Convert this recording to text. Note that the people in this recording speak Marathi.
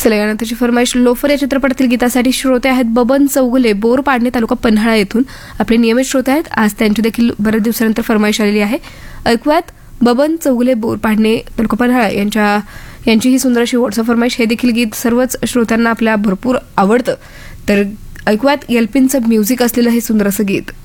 चला यानंतरची फरमाईश लोफर या चित्रपटातील गीतासाठी श्रोते आहेत बबन चौगुले, बोर पाडणे तालुका पन्हाळा येथून. आपले नियमित श्रोते आहेत. आज त्यांची देखील बरेच दिवसानंतर फरमाईश आलेली आहे. ऐकूयात बबन चौगुले, बोर पाडणे तालुका पन्हाळा यांची ही सुंदर अशी व्हॉट्सअप फरमाईश. हे देखील गीत सर्वच श्रोत्यांना आपल्या भरपूर आवडतं. तर ऐकूयात एल्पिनचं म्युझिक असलेलं हे सुंदर असं गीत.